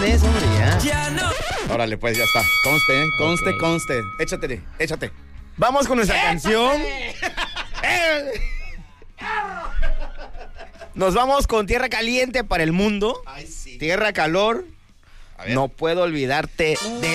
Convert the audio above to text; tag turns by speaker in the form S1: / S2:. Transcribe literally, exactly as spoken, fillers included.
S1: eso, hombre, ya.
S2: Ya no.
S1: Órale, pues, ya está. Conste, ¿eh? Conste,
S3: Ok.
S1: conste. Échate, échate. Vamos con nuestra canción. ¡Eh! Nos vamos con Tierra Caliente para el mundo.
S3: Ay, sí.
S1: Tierra Calor.
S3: A ver.
S1: No puedo olvidarte de